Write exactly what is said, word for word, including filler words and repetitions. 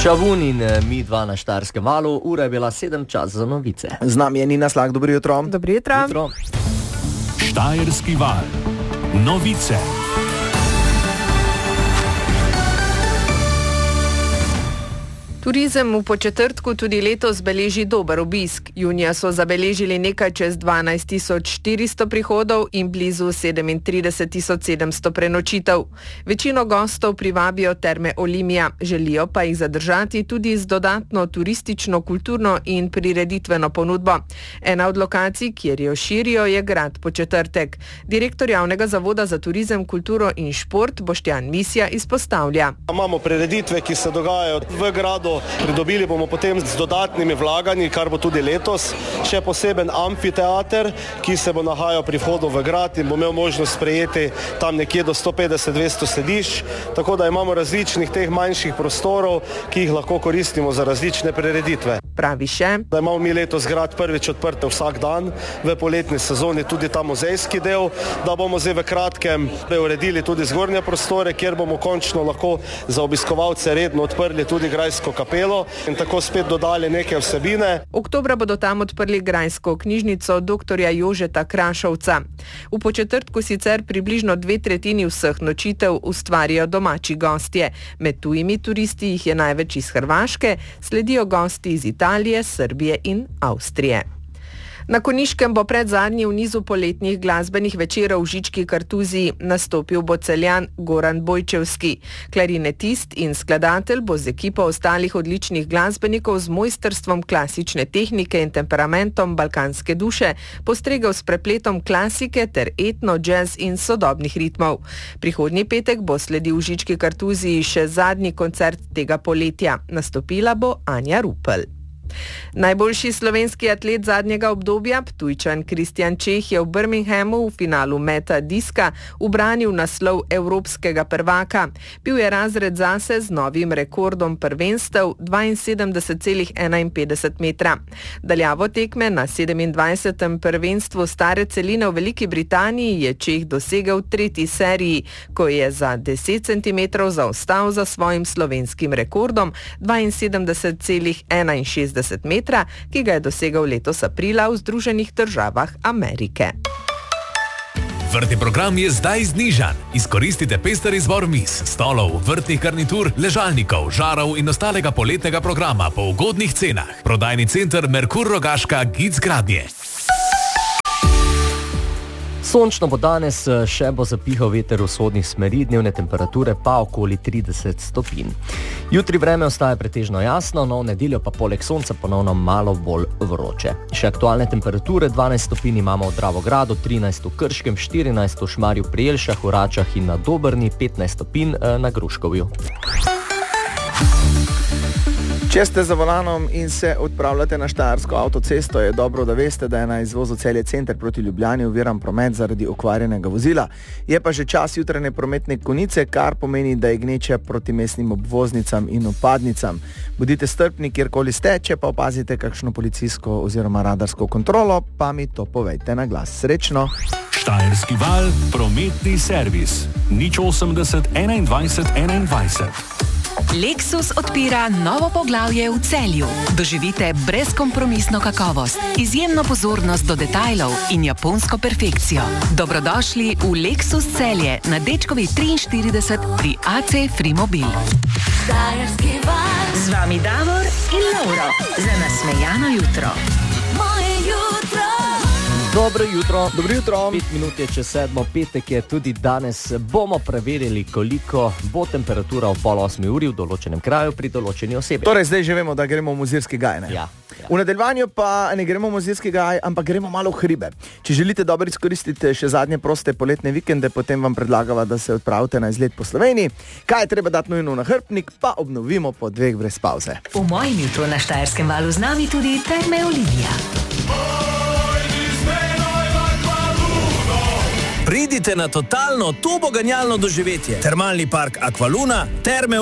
Čavun in mi dva na Štajerskem valu, ura je bila sedem, čas za novice. Z nami je Nina Slak, dobro jutro. Dobro jutro. jutro. Štajerski val, novice. Turizem v Podčetrtku tudi letos beleži dober obisk. Junija so zabeležili nekaj čez dvanajst tisoč štiristo prihodov in blizu sedemintrideset tisoč sedemsto prenočitev. Večino gostov privabijo Terme Olimia, želijo pa jih zadržati tudi z dodatno turistično, kulturno in prireditveno ponudbo. Ena od lokacij, kjer jo širijo, je grad Podčetrtek. Direktor Javnega zavoda za turizem, kulturo in šport Boštjan Misja izpostavlja. Imamo prireditve, ki se dogajajo v gradu. Pridobili bomo potem z dodatnimi vlaganji, kar bo tudi letos, še poseben amfiteater, ki se bo nahajal pri vhodu v grad in bo imel možnost sprejeti tam nekje do sto petdeset do dvesto sedišč, tako da imamo različnih teh manjših prostorov, ki jih lahko koristimo za različne prireditve. Pravi še, da imamo mi letos grad prvič odprte vsak dan v poletni sezoni, tudi ta muzejski del, da bomo zdaj v kratkem uredili tudi zgornje prostore, kjer bomo končno lahko za obiskovalce redno odprli tudi grajsko kapelo in tako spet dodali neke vsebine. Oktobra bodo tam odprli grajsko knjižnico doktorja Jožeta Krašovca. V Podčetrtku sicer približno dve tretjini vseh nočitev ustvarijo domači gostje. Med tujimi turisti jih je največ iz Hrvaške, sledijo gosti iz Italije, Srbije in Avstrije. Na Konjiškem bo pred zadnji v nizu poletnih glasbenih večerov v Žički Kartuziji nastopil bo Celjan Goran Bojčevski. Klarinetist in skladatelj bo z ekipo ostalih odličnih glasbenikov z mojstrstvom klasične tehnike in temperamentom balkanske duše postregel s prepletom klasike ter etno, džez in sodobnih ritmov. Prihodnji petek bo sledil v Žički Kartuziji še zadnji koncert tega poletja. Nastopila bo Anja Rupel. Najboljši slovenski atlet zadnjega obdobja, Ptujčan Kristjan Čeh, je v Birminghamu v finalu meta diska ubranil naslov evropskega prvaka. Bil je razred zase z novim rekordom prvenstev dvainsedemdeset celih enainpetdeset metra. Daljavo tekme na sedemindvajsetem prvenstvu stare celine v Veliki Britaniji je Čeh dosegel v tretji seriji, ko je za deset centimetrov zaostal za svojim slovenskim rekordom dvainsedemdeset celih enainšestdeset metra, ki ga je dosegel letos aprila v Združenih državah Amerike. Vrtni program je zdaj znižan. Izkoristite pester izbor miz, stolov, vrtnih garnitur, ležalnikov, žarov in ostalega poletnega programa po ugodnih cenah. Prodajni center Merkur Rogaška Gic Gradnje. Sončno bo danes, še bo zapihal veter vzhodnih smeri, dnevne temperature pa okoli trideset stopinj. Jutri vreme ostaja pretežno jasno, no v nedeljo pa poleg sonca ponovno malo bolj vroče. Še aktualne temperature, dvanajst stopinj imamo v Dravogradu, trinajst v Krškem, štirinajst v Šmarju pri Jelšah, v Račah in na Dobrni, petnajst stopinj na Gruškovju. Če ste za volanom in se odpravljate na štajersko avtocesto, je dobro, da veste, da je na izvozu Celje center proti Ljubljani oviran promet zaradi okvarjenega vozila. Je pa že čas jutranje prometne konice, kar pomeni, da je gneča proti mestnim obvoznicam in vpadnicam. Bodite strpni, kjerkoli ste, če pa opazite kakšno policijsko oziroma radarsko kontrolo, pa mi to povejte na glas. Srečno! Štajerski val, prometni servis. nič osemdeset enaindvajset enaindvajset. Lexus odpira novo poglavje v Celju. Doživite brezkompromisno kakovost, izjemno pozornost do detajlov in japonsko perfekcijo. Dobrodošli v Lexus Celje na Dečkovi triinštirideset pri A C Frimobil. Z vami Davor in Lauro za nasmejano jutro. Dobro jutro. Dobro jutro. Pet minut je čez sedmo, petek je tudi danes. Bomo preverili, koliko bo temperatura v pol osmi uri v določenem kraju pri določeni osebi. Torej, zdaj že vemo, da gremo v Mozirski gaj, ne? Ja, ja. V nadaljevanju pa ne gremo v Mozirski gaj, ampak gremo malo v hribe. Če želite dobro izkoristiti še zadnje proste poletne vikende, potem vam predlagava, da se odpravite na izlet po Sloveniji. Kaj je treba dati nujno na hrbtnik, pa obnovimo po dveh brez pauze. V mojem jutru na Štajerskem valu z nami tudi Terme Olimia. Pridite na totalno turboganjalno doživetje. Termalni park Aqualuna, Terme